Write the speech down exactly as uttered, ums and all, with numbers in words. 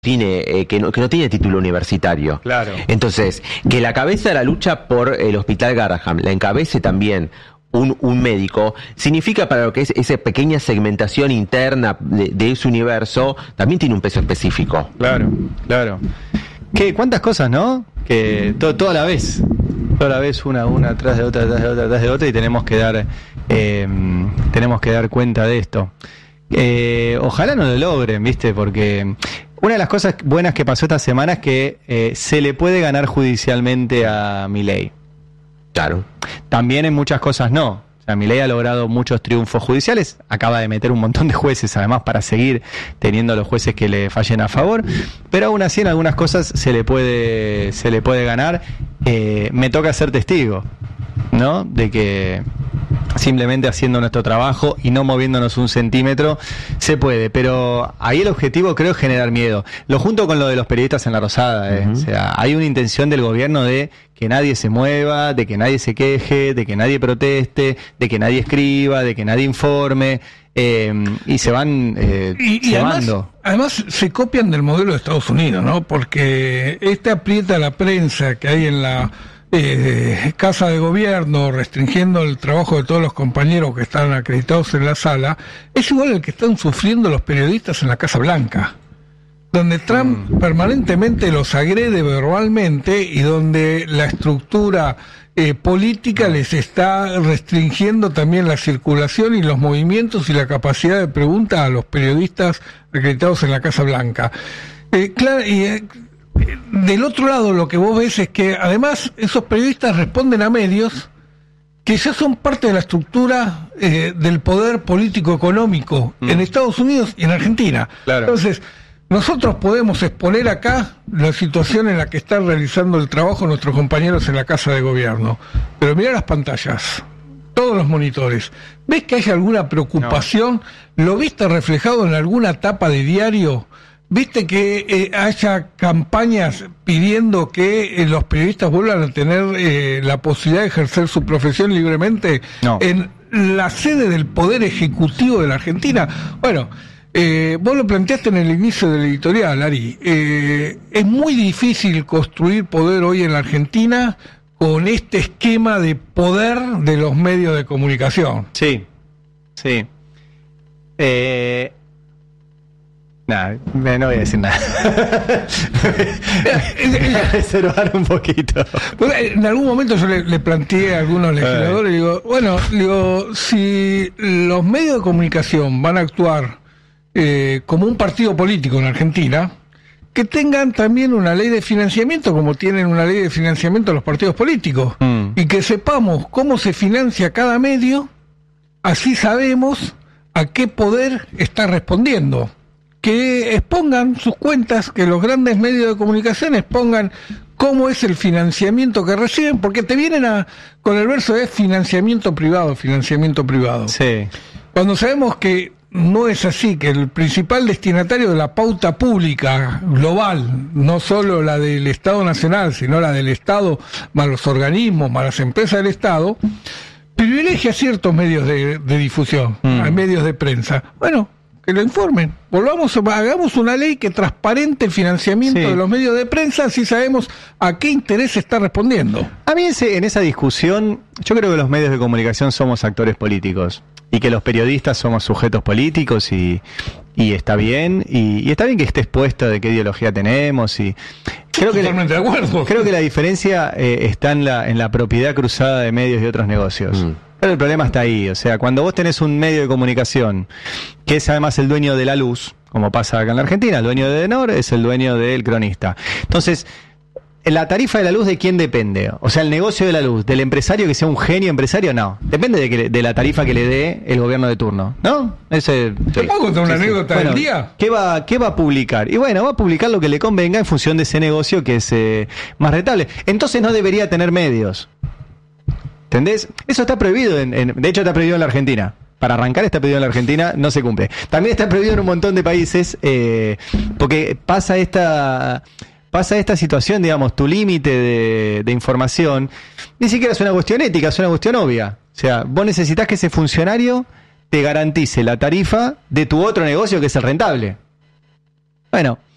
tiene eh, que, no, que no tiene título universitario. Claro. Entonces, que la cabeza de la lucha por el Hospital Garrahan la encabece también un, un médico, significa para lo que es esa pequeña segmentación interna de, de ese universo, también tiene un peso específico. Claro, claro. ¿Qué, cuántas cosas, ¿no? Que to, toda la vez, toda la vez una, una tras de otra, tras de otra, tras de otra, y tenemos que dar, eh, tenemos que dar cuenta de esto. Eh, ojalá no lo logren, ¿viste? Porque una de las cosas buenas que pasó esta semana es que eh, se le puede ganar judicialmente a Milei. Claro. También en muchas cosas no. O sea, Milei ha logrado muchos triunfos judiciales, acaba de meter un montón de jueces, además, para seguir teniendo los jueces que le fallen a favor, pero aún así en algunas cosas se le puede, se le puede ganar. Eh, me toca ser testigo, ¿no? De que simplemente haciendo nuestro trabajo y no moviéndonos un centímetro se puede, pero ahí el objetivo creo es generar miedo. Lo junto con lo de los periodistas en la Rosada, ¿eh? Uh-huh. O sea, hay una intención del gobierno de que nadie se mueva, de que nadie se queje, de que nadie proteste, de que nadie escriba, de que nadie informe, eh, y se van eh, y, y además, además se copian del modelo de Estados Unidos, ¿no? Porque este aprieta la prensa que hay en la Eh, Casa de Gobierno, restringiendo el trabajo de todos los compañeros que están acreditados en la sala, es igual el que están sufriendo los periodistas en la Casa Blanca, donde Trump mm. permanentemente los agrede verbalmente y donde la estructura eh, política les está restringiendo también la circulación y los movimientos y la capacidad de pregunta a los periodistas acreditados en la Casa Blanca. Eh, claro, y eh, del otro lado lo que vos ves es que además esos periodistas responden a medios que ya son parte de la estructura eh, del poder político económico mm. en Estados Unidos y en Argentina. Claro. Entonces, nosotros podemos exponer acá la situación en la que están realizando el trabajo nuestros compañeros en la Casa de Gobierno, pero mira las pantallas, todos los monitores. ¿Ves que hay alguna preocupación? No. ¿Lo viste reflejado en alguna tapa de diario? ¿Viste que eh, haya campañas pidiendo que eh, los periodistas vuelvan a tener eh, la posibilidad de ejercer su profesión libremente no. en la sede del Poder Ejecutivo de la Argentina? Bueno, eh, vos lo planteaste en el inicio del editorial, Ari. Eh, es muy difícil construir poder hoy en la Argentina con este esquema de poder de los medios de comunicación. Sí, sí. Eh... Nah, no voy a decir nada. Voy a reservar un poquito. En algún momento yo le, le planteé a algunos legisladores, y digo, bueno, digo, si los medios de comunicación van a actuar eh, como un partido político en Argentina, que tengan también una ley de financiamiento como tienen una ley de financiamiento los partidos políticos, mm. y que sepamos cómo se financia cada medio, así sabemos a qué poder está respondiendo. Que expongan sus cuentas, que los grandes medios de comunicación expongan cómo es el financiamiento que reciben, porque te vienen a con el verso de financiamiento privado, financiamiento privado. Sí. Cuando sabemos que no es así, que el principal destinatario de la pauta pública global, no solo la del Estado Nacional, sino la del Estado, más los organismos, más las empresas del Estado, privilegia ciertos medios de, de difusión, mm. a medios de prensa. Bueno, que lo informen. Volvamos, hagamos una ley que transparente el financiamiento sí. de los medios de prensa, así sabemos a qué interés está respondiendo. A mí ese, en esa discusión, yo creo que los medios de comunicación somos actores políticos y que los periodistas somos sujetos políticos y, y está bien, y, y está bien que esté expuesto de qué ideología tenemos y creo que totalmente la, de acuerdo. Creo que la diferencia eh, está en la, en la propiedad cruzada de medios y otros negocios. Mm. Pero el problema está ahí, o sea, cuando vos tenés un medio de comunicación que es además el dueño de La Luz, como pasa acá en la Argentina, el dueño de Denor es el dueño del Cronista. Entonces, ¿la tarifa de la luz de quién depende? O sea, el negocio de la luz, ¿del empresario que sea un genio empresario? No, depende de, que, de la tarifa que le dé el gobierno de turno, ¿no? Ese, ¿Te sí, puedo contar una sí, anécdota sí. Bueno, del día? ¿qué va, ¿Qué va a publicar? Y bueno, va a publicar lo que le convenga en función de ese negocio que es eh, más rentable. Entonces no debería tener medios. ¿Entendés? Eso está prohibido, en, en, de hecho está prohibido en la Argentina. Para arrancar está prohibido en la Argentina, no se cumple. También está prohibido en un montón de países, eh, porque pasa esta pasa esta situación, digamos, tu límite de, de información, ni siquiera es una cuestión ética, es una cuestión obvia. O sea, vos necesitás que ese funcionario te garantice la tarifa de tu otro negocio que es el rentable. Bueno,